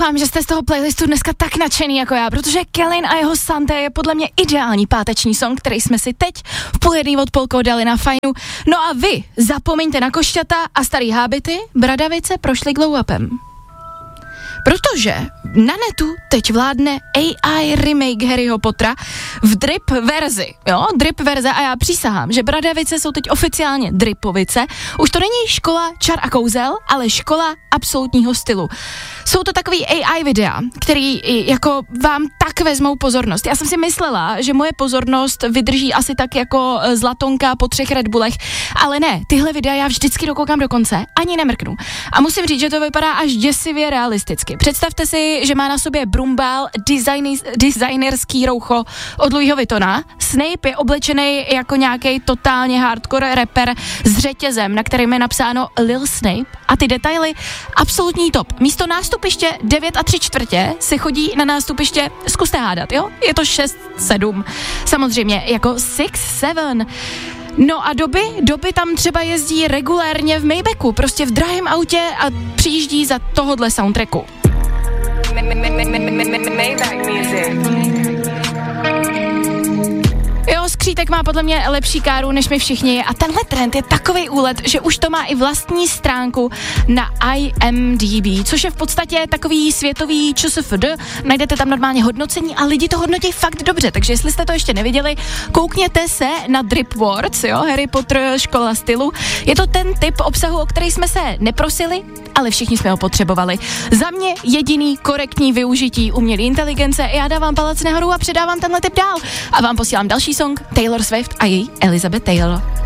doufám, že jste z toho playlistu dneska tak nadšený jako já, protože Kellyn a jeho Sunday je podle mě ideální páteční song, který jsme si teď v 12:30 od Polkou dali na fajnu. No a vy zapomeňte na košťata a starý hábity, bradavice prošly glow-upem. Protože na netu teď vládne AI remake Harryho Pottera v drip verzi, jo, drip verze a já přísahám, že bradavice jsou teď oficiálně dripovice. Už to není škola čar a kouzel, ale škola absolutního stylu. Jsou to takový AI videa, který jako vám tak vezmou pozornost. Já jsem si myslela, že moje pozornost vydrží asi tak jako zlatonka po 3 Red Bullech, ale ne, tyhle videa já vždycky dokoukám do konce, ani nemrknu. A musím říct, že to vypadá až děsivě realisticky. Představte si, že má na sobě Brumbál designerský roucho od Louisho Vuittona. Snape je oblečený jako nějaký totálně hardcore rapper s řetězem, na kterým je napsáno Lil Snape a ty detaily absolutní top. Místo nástupiště 9 3/4 se chodí na nástupiště, zkuste hádat, jo? Je to 6, 7. Samozřejmě jako 6, 7. No a doby tam třeba jezdí regulérně v Maybacku, prostě v drahém autě a přijíždí za tohodle soundtracku. Maybach music. Jo, skřítek má podle mě lepší káru než my všichni a tenhle trend je takovej úlet, že už to má i vlastní stránku na IMDb, což je v podstatě takový světový ČSFD, najdete tam normálně hodnocení a lidi to hodnotí fakt dobře, takže jestli jste to ještě neviděli, koukněte se na Drip Wars, jo, Harry Potter, škola stylu, je to ten typ obsahu, o který jsme se neprosili, ale všichni jsme ho potřebovali. Za mě jediný korektní využití umělé inteligence, já dávám palec nahoru a předávám tenhle tip dál a vám posílám další song Taylor Swift a její Elizabeth Taylor.